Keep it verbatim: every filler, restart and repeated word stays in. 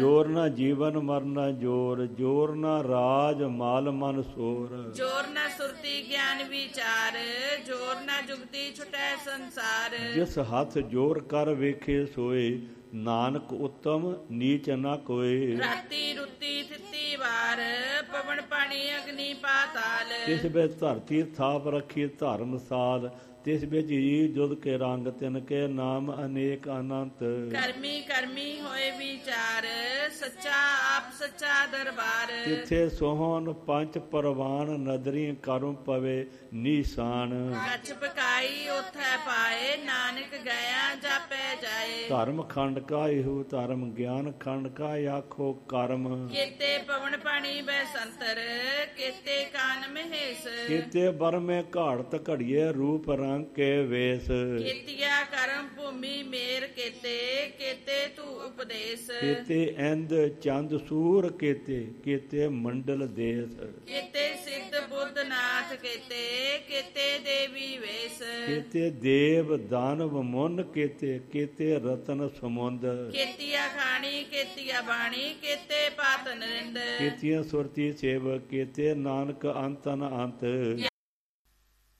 ਜੋਰ ਨਾ ਜੀਵਨ ਮਰਨਾ ਜੋਰ, ਜੋਰ ਨਾ ਰਾਜ ਮਾਲ ਮਨ ਸੋਰ। ਜੋਰ ਨਾ ਸੁਰਤੀ ਗਿਆਨ ਵਿਚਾਰ, ਜੋਰ ਨਾ ਜੁਗਤੀ ਛੁਟੈ ਸੰਸਾਰ। ਜਿਸ ਹੱਥ ਜੋਰ ਕਰ ਵੇਖੇ ਸੋਏ, ਨਾਨਕ ਉਤਮ ਨੀਚ ਨਾ ਕੋਏ। ਰਾਤੀ ਰੁੱਤੀ ਥਿੱਤੀ ਵਾਰ, ਪਵਨ ਪਾਣੀ ਅਗਨੀ ਪਾਤਾਲ। ਤਿਸ ਵਿੱਚ ਧਰਤੀ ਥਾਪ ਰੱਖੀ ਧਰਮਸਾਲ, ਤਿਸ ਵਿੱਚ ਜੀ ਜੁਦ ਕੇ ਰੰਗ ਤਿਨ ਕੇ ਨਾਮ ਅਨੇਕ ਅਨੰਤ। ਕਰਮੀ ਕਰਮੀ ਹੋਏ ਵਿਚਾਰ, ਸੱਚਾ ਆਪ ਸੱਚਾ ਦਰਬਾਰ। ਤਿੱਥੇ ਸੋਹਣ ਪੰਜ ਪਰਵਾਨ, ਨਦਰੀ ਕਰਮ ਪਵੇ ਨੀਸਾਨ। ਗੱਛ ਪਕਾਈ ਉਥੈ ਪਾਏ, ਨਾਨਕ ਗਿਆ ਜਾਪੈ ਜਾਏ। ਧਰਮ ਖੰਡ ਕਾ ਇਹੋ ਧਰਮ, ਗਿਆਨ ਖੰਡ ਕਾ ਆਖੋ ਕਰਮ। ਕੀਤੇ ਪਵਨ ਪਾਣੀ ਬੈਸੰਤਰ, ਕੀਤੇ ਕਾਨ ਮਹੇਸ਼। ਕੀਤੇ ਬਰਮੇ ਘਾੜਤ ਘੜੀਏ, ਰੂਪ ਰੰਗ ਕੇ ਵੇਸ। ਕੀਤਿਆ ਕਰਮ ਭੂਮੀ ਮੇਰ ਕੀਤੇ, ਕੀਤੇ ਤੂੰ ਉਪਦੇਸ਼। ਕੀਤੇ ਇੰਦ ਚੰਦ ਸੂਰ ਕੀਤੇ, ਕੀਤੇ ਮੰਡਲ ਦੇਸ। ਕੀਤੇ ਸਿੱਧ ਬੁੱਧ ਨਾਥ ਕੀਤੇ, ਕੀਤੇ ਦੇਵੀ ਵੇਸ। ਕੀਤੇ ਦੇਵ ਦਾਨਵ ਮੁੰਨ ਕੀਤੇ, ਕੀਤੇ ਰਤਨ ਸਮੁੰਦ। ਕੀਤਿਆ ਖਾਣੀ ਕੀਤਿਆ ਬਾਣੀ, ਕੀਤੇ ਪਾਤ ਨਰਿੰਦ। ਕੀਤੀਆਂ ਸੁਰਤੀ ਸੇਵ, ਕੀਤੇ ਨਾਨਕ ਅੰਤ ਨ ਅੰਤ।